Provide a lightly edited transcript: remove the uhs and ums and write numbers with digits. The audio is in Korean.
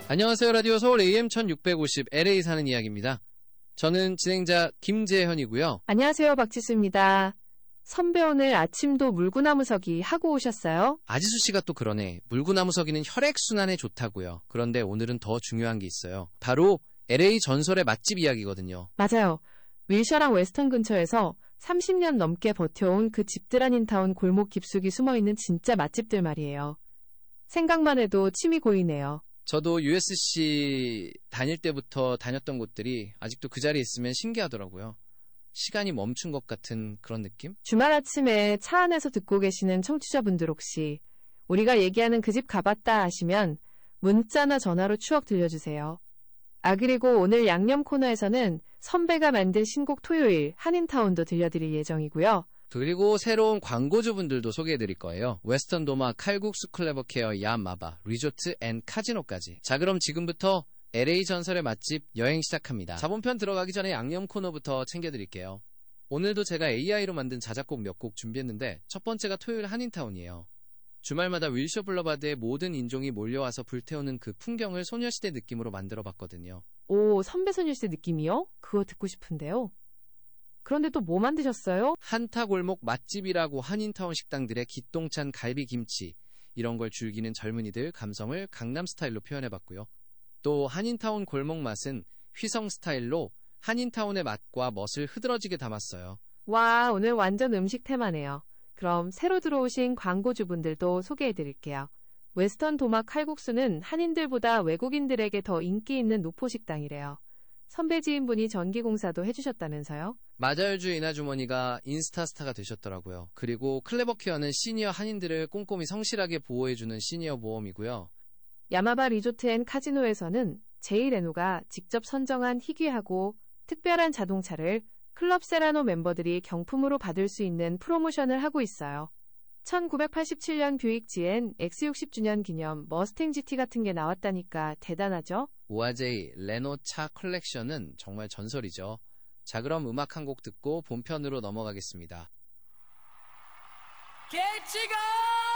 안녕하세요. 라디오 서울 AM 1650 LA 사는 이야기입니다. 저는 진행자 김재현이고요. 안녕하세요. 박지수입니다. 선배 오늘 아침도 물구나무서기 하고 오셨어요? 아지수 씨가 또 그러네. 물구나무서기는 혈액순환에 좋다고요. 그런데 오늘은 더 중요한 게 있어요. 바로 LA 전설의 맛집 이야기거든요. 맞아요. 윌셔랑 웨스턴 근처에서 30년 넘게 버텨온 그 집들 아닌 타운 골목 깊숙이 숨어있는 진짜 맛집들 말이에요. 생각만 해도 침이 고이네요. 저도 USC 다닐 때부터 다녔던 곳들이 아직도 그 자리에 있으면 신기하더라고요. 시간이 멈춘 것 같은 그런 느낌? 주말 아침에 차 안에서 듣고 계시는 청취자분들 혹시 우리가 얘기하는 그 집 가봤다 하시면 문자나 전화로 추억 들려주세요. 그리고 오늘 양념 코너에서는 선배가 만든 신곡 토요일 한인타운도 들려드릴 예정이고요. 그리고 새로운 광고주분들도 소개해드릴 거예요. 웨스턴 도마, 칼국수 클레버케어, 야마바, 리조트 앤 카지노까지. 자, 그럼 지금부터 LA 전설의 맛집 여행 시작합니다. 자본편 들어가기 전에 양념 코너부터 챙겨드릴게요. 오늘도 제가 AI로 만든 자작곡 몇 곡 준비했는데 첫 번째가 토요일 한인타운이에요. 주말마다 윌셔 블러바드의 모든 인종이 몰려와서 불태우는 그 풍경을 소녀시대 느낌으로 만들어봤거든요. 오, 선배 소녀시대 느낌이요? 그거 듣고 싶은데요. 그런데 또 뭐 만드셨어요? 한타골목 맛집이라고 한인타운 식당들의 기똥찬 갈비김치, 이런 걸 즐기는 젊은이들 감성을 강남 스타일로 표현해봤고요. 또 한인타운 골목 맛은 휘성 스타일로 한인타운의 맛과 멋을 흐드러지게 담았어요. 와, 오늘 완전 음식 테마네요. 그럼 새로 들어오신 광고주분들도 소개해드릴게요. 웨스턴 도마 칼국수는 한인들보다 외국인들에게 더 인기 있는 노포식당이래요. 선배 지인분이 전기공사도 해주셨다면서요? 맞아요. 주인 아주머니가 인스타스타가 되셨더라고요. 그리고 클레버케어는 시니어 한인들을 꼼꼼히 성실하게 보호해주는 시니어 보험이고요. 야마바 리조트 앤 카지노에서는 제이레노가 직접 선정한 희귀하고 특별한 자동차를 클럽 세라노 멤버들이 경품으로 받을 수 있는 프로모션을 하고 있어요. 1987년 뷰익 GN X60주년 기념 머스탱 GT 같은 게 나왔다니까 대단하죠? ORJ 레노 차 컬렉션은 정말 전설이죠. 자, 그럼 음악 한 곡 듣고 본편으로 넘어가겠습니다. 개치가